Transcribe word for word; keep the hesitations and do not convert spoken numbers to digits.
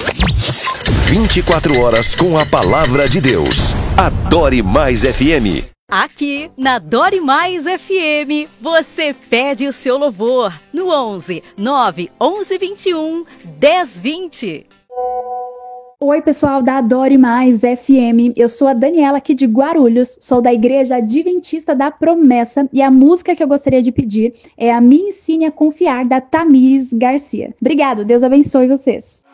vinte e quatro horas com a palavra de Deus. Adore Mais F M. Aqui, na Dore Mais F M, você pede o seu louvor no onze, nove, onze, vinte e um, dez, vinte. Oi, pessoal da Adore Mais F M, eu sou a Daniela aqui de Guarulhos, sou da Igreja Adventista da Promessa e a música que eu gostaria de pedir é a Me Ensine a Confiar, da Tamires Garcia. Obrigado, Deus abençoe vocês.